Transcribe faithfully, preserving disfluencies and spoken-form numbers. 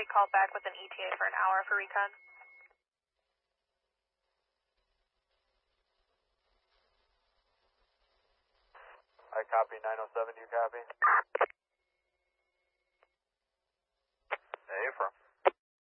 they called back with an E T A for an hour for recon. I copy nine oh seven, do you copy?